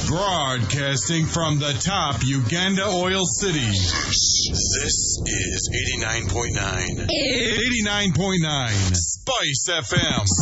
Broadcasting from the top Uganda Oil City. This is 89.9. 89.9 Spice FM.